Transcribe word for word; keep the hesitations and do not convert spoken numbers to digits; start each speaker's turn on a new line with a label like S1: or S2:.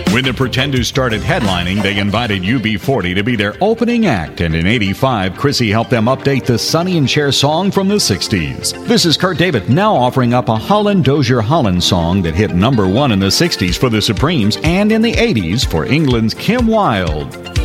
S1: When the Pretenders started headlining, they invited U B forty to be their opening act, and in eighty-five, Chrissy helped them update the Sonny and Cher song from the sixties. This is Kurt David now offering up a Holland Dozier Holland song that hit number one in the sixties for the Supremes and in the eighties for England's Kim Wilde.